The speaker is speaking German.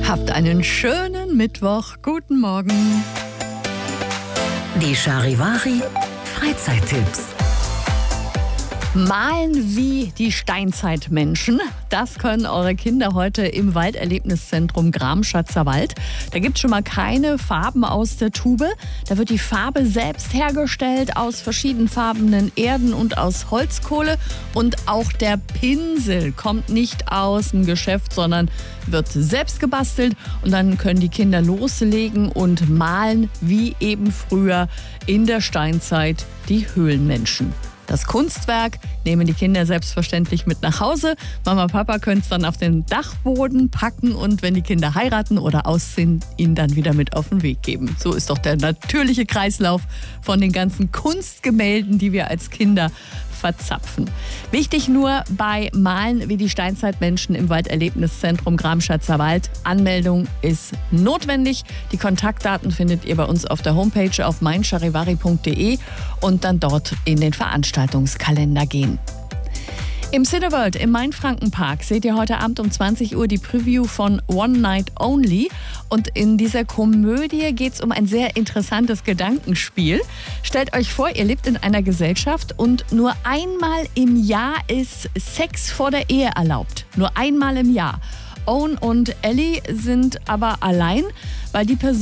Habt einen schönen Mittwoch. Guten Morgen. Die Charivari Freizeittipps. Malen wie die Steinzeitmenschen. Das können eure Kinder heute im Walderlebniszentrum Gramschatzer Wald. Da gibt es schon mal keine Farben aus der Tube. Da wird die Farbe selbst hergestellt aus verschiedenfarbenen Erden und aus Holzkohle. Und auch der Pinsel kommt nicht aus dem Geschäft, sondern wird selbst gebastelt. Und dann können die Kinder loslegen und malen wie eben früher in der Steinzeit die Höhlenmenschen. Das Kunstwerk nehmen die Kinder selbstverständlich mit nach Hause. Mama, Papa können es dann auf den Dachboden packen und wenn die Kinder heiraten oder ausziehen, ihnen dann wieder mit auf den Weg geben. So ist doch der natürliche Kreislauf von den ganzen Kunstgemälden, die wir als Kinder verzapfen. Wichtig nur bei Malen wie die Steinzeitmenschen im Walderlebniszentrum Gramschatzer Wald. Anmeldung ist notwendig. Die Kontaktdaten findet ihr bei uns auf der Homepage auf meincharivari.de und dann dort in den Veranstaltungskalender gehen. Im Cineworld im Mainfrankenpark seht ihr heute Abend um 20 Uhr die Preview von One Night Only. Und in dieser Komödie geht es um ein sehr interessantes Gedankenspiel. Stellt euch vor, ihr lebt in einer Gesellschaft und nur einmal im Jahr ist Sex vor der Ehe erlaubt. Nur einmal im Jahr. Owen und Ellie sind aber allein, weil die Person